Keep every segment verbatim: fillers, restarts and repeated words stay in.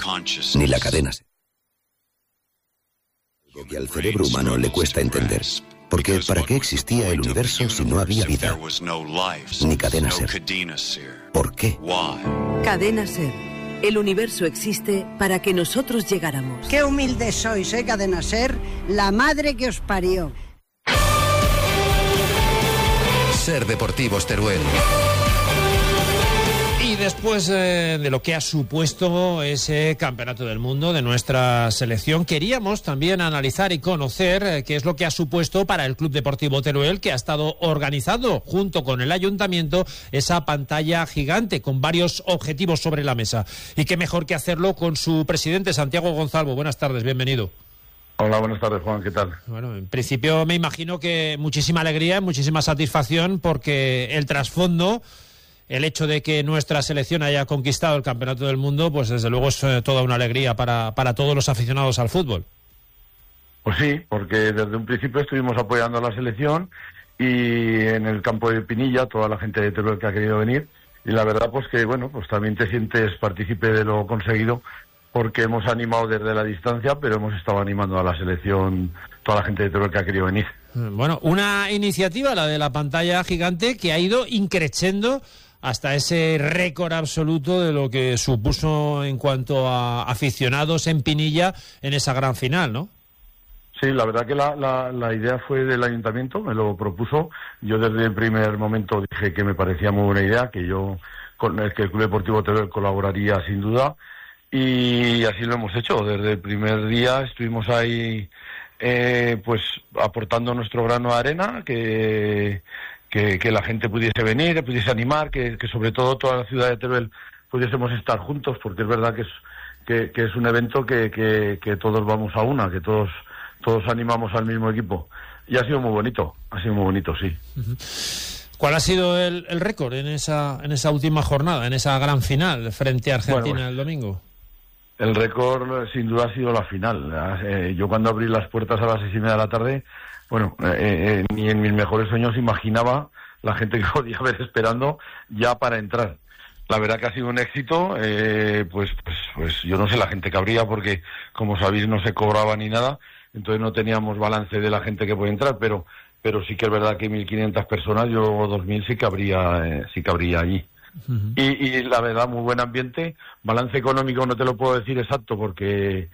ni la cadena SER. Algo que al cerebro humano le cuesta entender. Porque ¿para qué existía el universo si no había vida? Ni cadena SER. ¿Por qué? Cadena SER. El universo existe para que nosotros llegáramos. Qué humildes sois, ¿eh, Cadena SER? La madre que os parió. SER Deportivos Teruel. Y después eh, de lo que ha supuesto ese campeonato del mundo de nuestra selección, queríamos también analizar y conocer eh, qué es lo que ha supuesto para el Club Deportivo Teruel, que ha estado organizando junto con el ayuntamiento esa pantalla gigante con varios objetivos sobre la mesa. Y qué mejor que hacerlo con su presidente, Santiago Gonzalvo. Buenas tardes, bienvenido. Hola, buenas tardes, Juan, ¿qué tal? Bueno, en principio me imagino que muchísima alegría, muchísima satisfacción, porque el trasfondo, el hecho de que nuestra selección haya conquistado el Campeonato del Mundo, pues desde luego es eh, toda una alegría para, para todos los aficionados al fútbol. Pues sí, porque desde un principio estuvimos apoyando a la selección y en el campo de Pinilla, toda la gente de Teruel que ha querido venir, y la verdad pues que, bueno, pues también te sientes partícipe de lo conseguido, porque hemos animado desde la distancia, pero hemos estado animando a la selección, toda la gente de Teruel que ha querido venir. Bueno, una iniciativa, la de la pantalla gigante, que ha ido increciendo hasta ese récord absoluto de lo que supuso en cuanto a aficionados en Pinilla en esa gran final, ¿no? Sí, la verdad que la, la, la idea fue del ayuntamiento, me lo propuso. Yo desde el primer momento dije que me parecía muy buena idea, que yo con el que el Club Deportivo Teruel colaboraría sin duda, y así lo hemos hecho. Desde el primer día estuvimos ahí eh, pues aportando nuestro grano de arena, que Que, que la gente pudiese venir, pudiese animar, que, que sobre todo toda la ciudad de Teruel pudiésemos estar juntos, porque es verdad que es que, que es un evento que, que, que todos vamos a una, que todos todos animamos al mismo equipo. Y ha sido muy bonito, ha sido muy bonito, sí. Uh-huh. ¿Cuál ha sido el, el récord en esa en esa última jornada, en esa gran final frente a Argentina bueno, pues, el domingo? El récord sin duda ha sido la final. Eh, yo cuando abrí las puertas a las seis y media de la tarde, bueno, eh, eh, ni en mis mejores sueños imaginaba la gente que podía haber esperando ya para entrar. La verdad que ha sido un éxito, eh, pues, pues, pues yo no sé la gente que habría, porque como sabéis no se cobraba ni nada, entonces no teníamos balance de la gente que puede entrar, pero pero sí que es verdad que mil quinientas personas, yo dos mil sí que habría, eh, sí que habría allí. Uh-huh. Y, y la verdad, muy buen ambiente. Balance económico no te lo puedo decir exacto porque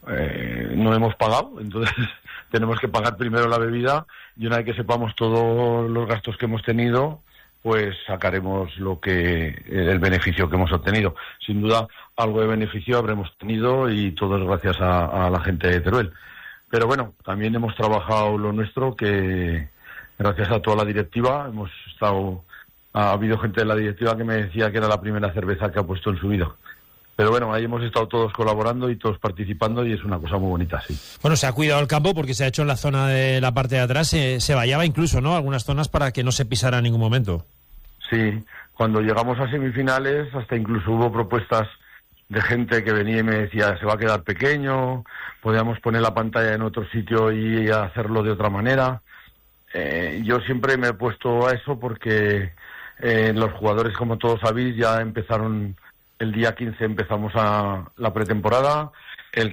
eh, no hemos pagado, entonces tenemos que pagar primero la bebida y una vez que sepamos todos los gastos que hemos tenido, pues sacaremos lo que el beneficio que hemos obtenido. Sin duda, algo de beneficio habremos tenido y todo es gracias a, a la gente de Teruel. Pero bueno, también hemos trabajado lo nuestro, que gracias a toda la directiva hemos estado... Ha habido gente de la directiva que me decía que era la primera cerveza que ha puesto en su vida. Pero bueno, ahí hemos estado todos colaborando y todos participando y es una cosa muy bonita, sí. Bueno, se ha cuidado el campo porque se ha hecho en la zona de la parte de atrás, se, se vallaba incluso, ¿no?, algunas zonas para que no se pisara en ningún momento. Sí, cuando llegamos a semifinales hasta incluso hubo propuestas de gente que venía y me decía se va a quedar pequeño, podíamos poner la pantalla en otro sitio y hacerlo de otra manera. Eh, yo siempre me he puesto a eso porque eh, los jugadores, como todos sabéis, ya empezaron... El día quince empezamos a la pretemporada, el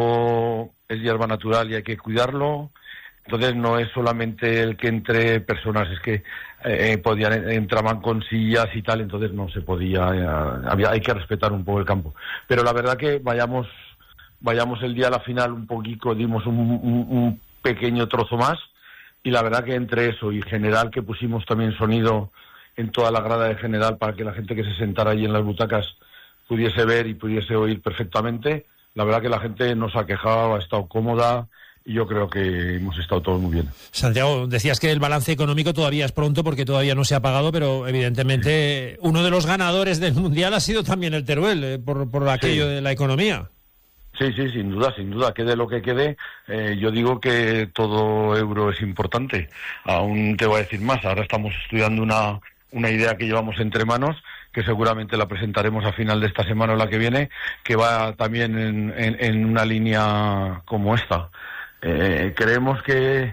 campo es hierba natural y hay que cuidarlo, entonces no es solamente el que entre personas, es que eh, podían entraban con sillas y tal, entonces no se podía, eh, había, hay que respetar un poco el campo. Pero la verdad que vayamos vayamos el día a la final un poquito, dimos un, un, un pequeño trozo más, y la verdad que entre eso y general, que pusimos también sonido en toda la grada de general para que la gente que se sentara ahí en las butacas pudiese ver y pudiese oír perfectamente. La verdad que la gente no se ha quejado, ha estado cómoda y yo creo que hemos estado todos muy bien. Santiago, decías que el balance económico todavía es pronto porque todavía no se ha pagado, pero evidentemente uno de los ganadores del Mundial ha sido también el Teruel, eh, por, por aquello sí. de la economía. Sí, sí, sin duda, sin duda. Quede lo que quede, eh, yo digo que todo euro es importante. Aún te voy a decir más, ahora estamos estudiando una, una idea que llevamos entre manos, que seguramente la presentaremos a final de esta semana o la que viene, que va también en, en, en una línea como esta. Eh, creemos que,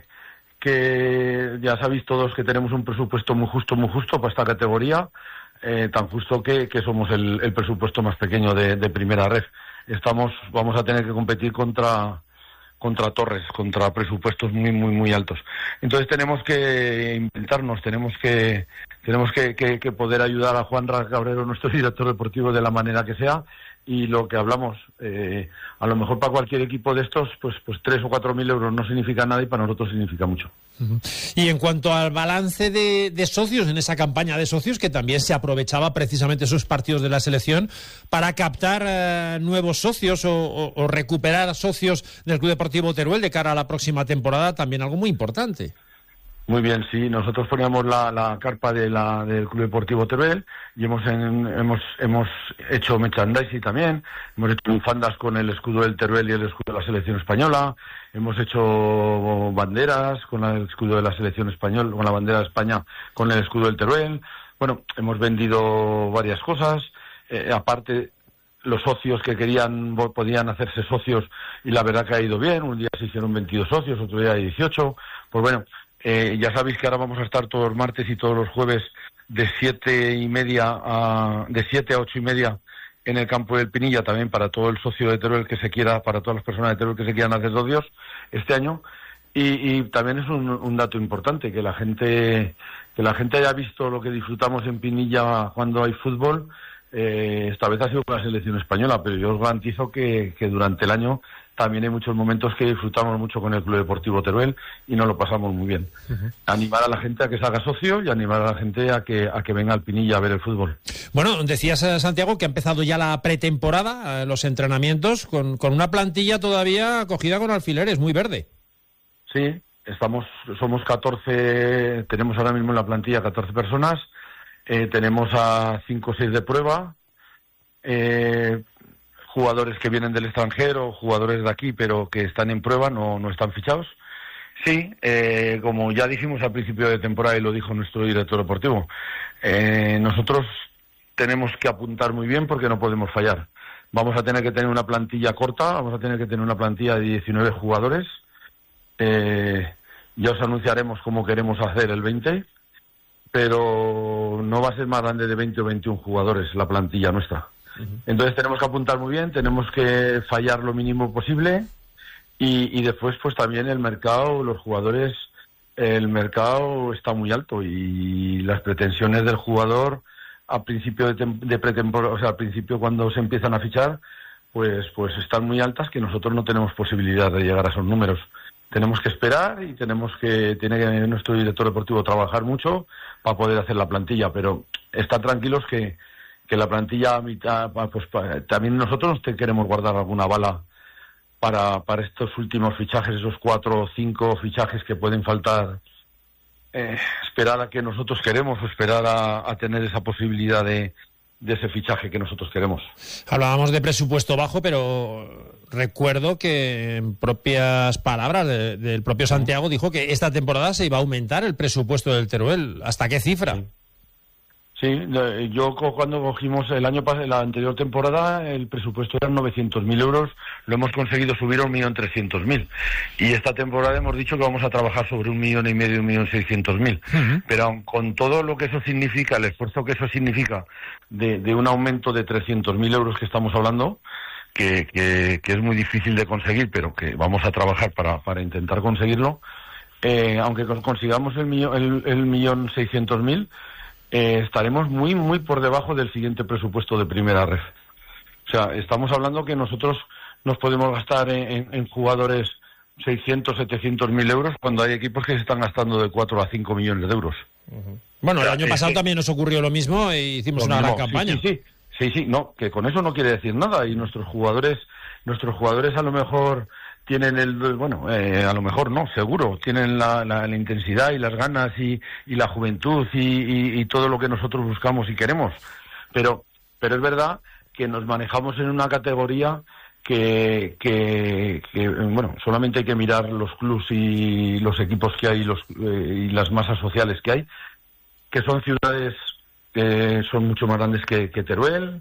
que ya sabéis todos que tenemos un presupuesto muy justo, muy justo para esta categoría, eh, tan justo que, que somos el, el presupuesto más pequeño de, de primera red. estamos vamos a tener que competir contra contra torres, contra presupuestos muy muy muy altos. Entonces tenemos que inventarnos, tenemos que tenemos que, que, que poder ayudar a Juan Cabrero, nuestro director deportivo, de la manera que sea. Y lo que hablamos, eh, a lo mejor para cualquier equipo de estos, pues pues tres o cuatro mil euros no significa nada y para nosotros significa mucho. Uh-huh. Y en cuanto al balance de, de socios, en esa campaña de socios, que también se aprovechaba precisamente esos partidos de la selección para captar eh, nuevos socios o, o, o recuperar socios del Club Deportivo Teruel de cara a la próxima temporada, también algo muy importante. Muy bien, sí, nosotros poníamos la, la carpa de la, del Club Deportivo Teruel y hemos en, hemos hemos hecho merchandising también, hemos hecho bufandas con el escudo del Teruel y el escudo de la selección española, hemos hecho banderas con el escudo de la selección española, con la bandera de España, con el escudo del Teruel. Bueno, hemos vendido varias cosas, eh, aparte los socios que querían podían hacerse socios y la verdad que ha ido bien, un día se hicieron veintidós socios, otro día dieciocho, pues bueno. Eh, ya sabéis que ahora vamos a estar todos los martes y todos los jueves de siete y media a de siete a ocho y media en el campo del Pinilla, también para todo el socio de Teruel que se quiera, para todas las personas de Teruel que se quieran hacer socios este año. Y, y también es un, un dato importante, que la gente que la gente haya visto lo que disfrutamos en Pinilla cuando hay fútbol. Eh, esta vez ha sido con la selección española, pero yo os garantizo que, que durante el año también hay muchos momentos que disfrutamos mucho con el Club Deportivo Teruel y nos lo pasamos muy bien. Uh-huh. Animar a la gente a que se haga socio y animar a la gente a que a que venga al Pinilla a ver el fútbol. Bueno, decías, Santiago, que ha empezado ya la pretemporada, los entrenamientos, con, con una plantilla todavía cogida con alfileres, muy verde. Sí, estamos somos catorce, tenemos ahora mismo en la plantilla catorce personas, eh, tenemos a cinco o seis de prueba, eh, jugadores que vienen del extranjero, jugadores de aquí, pero que están en prueba, no, no están fichados. Sí, eh, como ya dijimos al principio de temporada y lo dijo nuestro director deportivo, eh, nosotros tenemos que apuntar muy bien porque no podemos fallar. Vamos a tener que tener una plantilla corta, vamos a tener que tener una plantilla de diecinueve jugadores. Eh, ya os anunciaremos cómo queremos hacer el veinte, pero no va a ser más grande de veinte o veintiún jugadores la plantilla nuestra. Entonces tenemos que apuntar muy bien, tenemos que fallar lo mínimo posible y, y después pues también el mercado, los jugadores, el mercado está muy alto y las pretensiones del jugador a principio de, tem- de pretemporada, o sea, al principio cuando se empiezan a fichar, pues pues están muy altas que nosotros no tenemos posibilidad de llegar a esos números. Tenemos que esperar y tenemos que, tiene que nuestro director deportivo trabajar mucho para poder hacer la plantilla, pero están tranquilos que que la plantilla a mitad, pues también nosotros queremos guardar alguna bala para para estos últimos fichajes, esos cuatro o cinco fichajes que pueden faltar, eh, esperar a que nosotros queremos, o esperar a, a tener esa posibilidad de, de ese fichaje que nosotros queremos. Hablábamos de presupuesto bajo, pero recuerdo que en propias palabras de, del propio Santiago dijo que esta temporada se iba a aumentar el presupuesto del Teruel. ¿Hasta qué cifra? Sí. Sí, yo cuando cogimos el año pasado, la anterior temporada, el presupuesto eran novecientos mil euros, lo hemos conseguido subir a un millón trescientos mil. Y esta temporada hemos dicho que vamos a trabajar sobre un millón y medio, un millón seiscientos mil. Uh-huh. Pero aun con todo lo que eso significa, el esfuerzo que eso significa de, de un aumento de trescientos mil euros que estamos hablando, que, que, que es muy difícil de conseguir, pero que vamos a trabajar para, para intentar conseguirlo, eh, aunque consigamos el millón, el, el millón seiscientos mil, Eh, estaremos muy, muy por debajo del siguiente presupuesto de primera ref. O sea, estamos hablando que nosotros nos podemos gastar en, en, en jugadores seiscientos, setecientos mil euros cuando hay equipos que se están gastando de cuatro a cinco millones de euros. Uh-huh. Bueno, o sea, el año pasado eh, también nos ocurrió lo mismo e hicimos una mismo, gran campaña. Sí, sí, sí, sí, sí, no, que con eso no quiere decir nada y nuestros jugadores, nuestros jugadores a lo mejor tienen el, bueno, eh, a lo mejor no, seguro, tienen la, la, la intensidad y las ganas y, y la juventud y, y, y todo lo que nosotros buscamos y queremos, pero pero es verdad que nos manejamos en una categoría que, que, que bueno, solamente hay que mirar los clubs y los equipos que hay los, eh, y las masas sociales que hay, que son ciudades que son mucho más grandes que, que Teruel,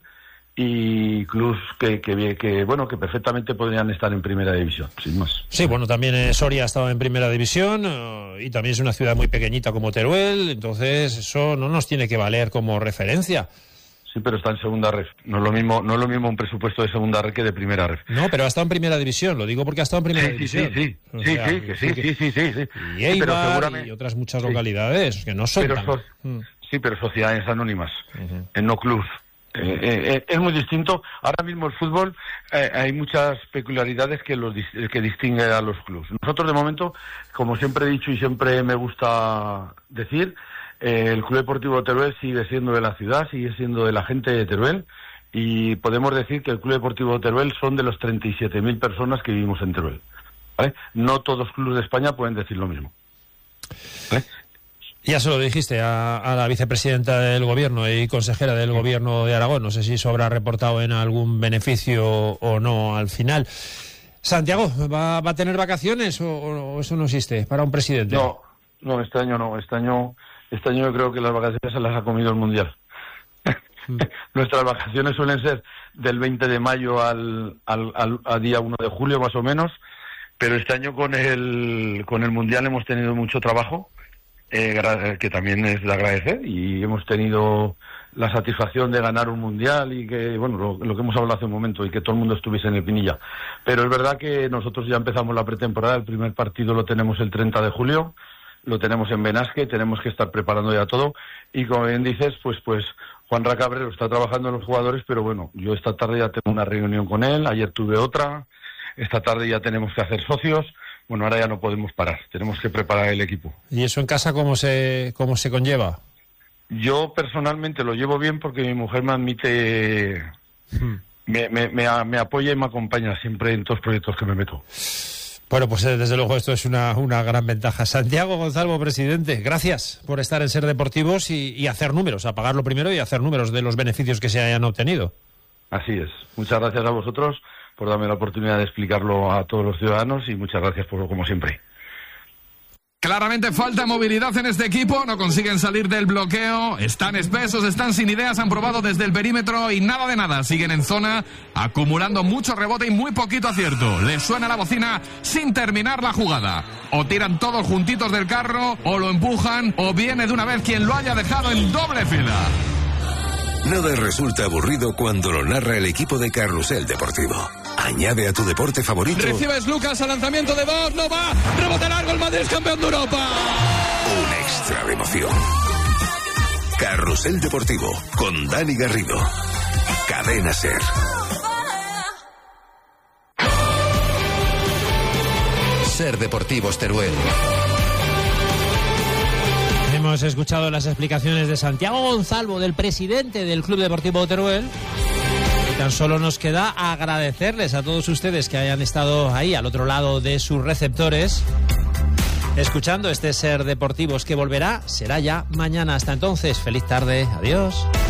y clubs que, que, que, bueno, que perfectamente podrían estar en primera división, sin más. Sí, bueno, también eh, Soria ha estado en primera división uh, y también es una ciudad muy pequeñita como Teruel, entonces eso no nos tiene que valer como referencia. Sí, pero está en segunda ref. No es lo mismo, no es lo mismo un presupuesto de segunda ref que de primera ref. No, pero ha estado en primera división, lo digo porque ha estado en primera sí, división. Sí, sí, sí, sí, sí, que sí, sí, sí, sí, sí. Y Eibar, sí, pero seguramente... y otras muchas localidades, sí. que no son pero tan... so... mm. Sí, pero sociedades anónimas, uh-huh. en no clubs. Eh, eh, es muy distinto. Ahora mismo el fútbol eh, hay muchas peculiaridades que los que distinguen a los clubs. Nosotros de momento, como siempre he dicho y siempre me gusta decir, eh, el Club Deportivo Teruel sigue siendo de la ciudad, sigue siendo de la gente de Teruel, y podemos decir que el Club Deportivo Teruel son de los treinta y siete mil personas que vivimos en Teruel, ¿vale? No todos los clubes de España pueden decir lo mismo, ¿vale? Ya se lo dijiste a, a la vicepresidenta del Gobierno y consejera del Gobierno de Aragón. No sé si eso habrá reportado en algún beneficio o no al final. Santiago, ¿va, va a tener vacaciones o, o eso no existe para un presidente? No, no, este año no. Este año, este año yo creo que las vacaciones se las ha comido el Mundial. Mm. Nuestras vacaciones suelen ser del veinte de mayo al, al, al a día uno de julio más o menos, pero este año con el, con el Mundial hemos tenido mucho trabajo. Eh, que también es de agradecer, y hemos tenido la satisfacción de ganar un mundial y que, bueno, lo, lo que hemos hablado hace un momento, y que todo el mundo estuviese en el Pinilla. Pero es verdad que nosotros ya empezamos la pretemporada, el primer partido lo tenemos el treinta de julio, lo tenemos en Benasque, tenemos que estar preparando ya todo, y como bien dices, pues pues Juan Cabrero está trabajando en los jugadores, pero bueno, yo esta tarde ya tengo una reunión con él, ayer tuve otra, esta tarde ya tenemos que hacer socios. Bueno, ahora ya no podemos parar, tenemos que preparar el equipo. ¿Y eso en casa cómo se cómo se conlleva? Yo personalmente lo llevo bien porque mi mujer me admite, hmm. me, me, me, me apoya y me acompaña siempre en todos los proyectos que me meto. Bueno, pues desde luego esto es una, una gran ventaja. Santiago Gonzalvo, presidente, gracias por estar en Ser Deportivos y, y hacer números, apagarlo primero y hacer números de los beneficios que se hayan obtenido. Así es. Muchas gracias a vosotros por darme la oportunidad de explicarlo a todos los ciudadanos, y muchas gracias por como siempre. Claramente falta movilidad en este equipo, no consiguen salir del bloqueo, están espesos, están sin ideas, han probado desde el perímetro y nada de nada, siguen en zona, acumulando mucho rebote y muy poquito acierto. Les suena la bocina sin terminar la jugada. O tiran todos juntitos del carro, o lo empujan, o viene de una vez quien lo haya dejado en doble fila. Nada resulta aburrido cuando lo narra el equipo de Carrusel Deportivo. Añade a tu deporte favorito. Recibes Lucas al lanzamiento de Bob, no va, rebote largo, el Madrid es campeón de Europa. Un extra de emoción. Carrusel Deportivo con Dani Garrido. Cadena Ser. Ser Deportivos Teruel. Hemos escuchado las explicaciones de Santiago Gonzalvo, del presidente del Club Deportivo Teruel. Y tan solo nos queda agradecerles a todos ustedes que hayan estado ahí al otro lado de sus receptores, escuchando este Ser Deportivos, que volverá, será ya mañana. Hasta entonces, feliz tarde, adiós.